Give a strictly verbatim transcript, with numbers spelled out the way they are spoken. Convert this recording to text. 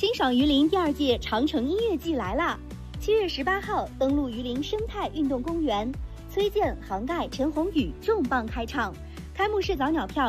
欣赏榆林第二届长城音乐季来啦！七月十八号登陆榆林生态运动公园，崔健、杭盖、陈鸿宇重磅开唱，开幕式早鸟票